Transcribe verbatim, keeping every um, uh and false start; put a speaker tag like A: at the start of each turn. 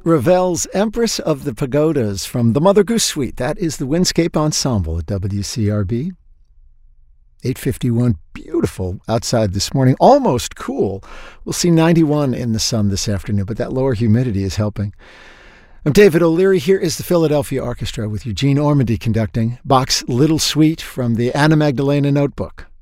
A: Ravel's Empress of the Pagodas from the Mother Goose Suite. That is the Windscape Ensemble at W C R B. eight fifty-one, beautiful outside this morning. Almost cool. We'll see ninety-one in the sun this afternoon, but that lower humidity is helping. I'm David O'Leary. Here is the Philadelphia Orchestra with Eugene Ormandy conducting Bach's Little Suite from the Anna Magdalena Notebook.